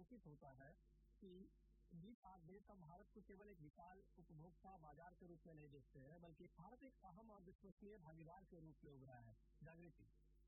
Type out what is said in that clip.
अंकित होता है कि बीस आठ देश अब भारत को केवल एक विशाल उपभोक्ता बाजार के रूप में नहीं देखते हैं, बल्कि भारत एक अहम और विश्वसनीय भागीदार के रूप में उभरा है। जागृति